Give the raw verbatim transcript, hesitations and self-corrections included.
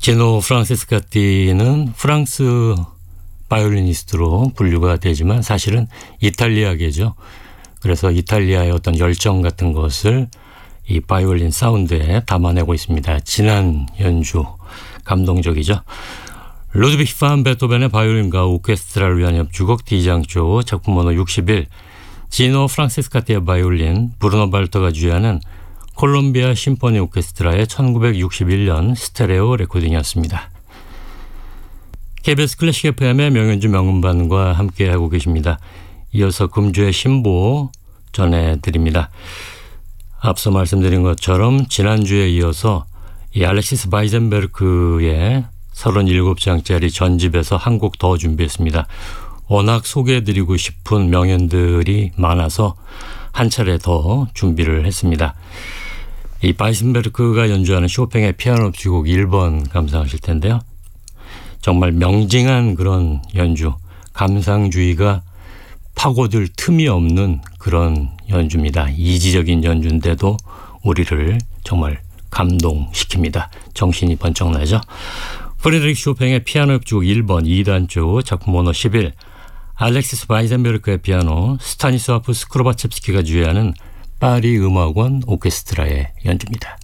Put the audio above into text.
지노 프란체스카티는 프랑스 바이올리니스트로 분류가 되지만 사실은 이탈리아계죠. 그래서 이탈리아의 어떤 열정 같은 것을 이 바이올린 사운드에 담아내고 있습니다. 진한 연주, 감동적이죠. 루드비히 판 베토벤의 바이올린과 오케스트라를 위한 협주곡 D장조 작품 번호 육십일, 지노 프란체스카티의 바이올린, 브루노 발터가 주의하는 콜롬비아 심포니 오케스트라의 천구백육십일 년 스테레오 레코딩이었습니다. 케이비에스 클래식 에프엠의 명연주 명음반과 함께하고 계십니다. 이어서 금주의 신보 전해드립니다. 앞서 말씀드린 것처럼 지난주에 이어서 이 알렉시스 바이젠베르크의 서른일곱 장짜리 전집에서 한 곡 더 준비했습니다. 워낙 소개해드리고 싶은 명연들이 많아서 한 차례 더 준비를 했습니다. 이 바이젠베르크가 연주하는 쇼팽의 피아노 협주곡 일 번 감상하실 텐데요. 정말 명징한 그런 연주, 감상주의가 파고들 틈이 없는 그런 연주입니다. 이지적인 연주인데도 우리를 정말 감동시킵니다. 정신이 번쩍 나죠. 프리드리히 쇼팽의 피아노 협주곡 일 번 이 단조 작품 번호 십일, 알렉시스 바이젠베르크의 피아노, 스타니스와프 스크로바첵스키가 주의하는 파리 음악원 오케스트라의 연주입니다.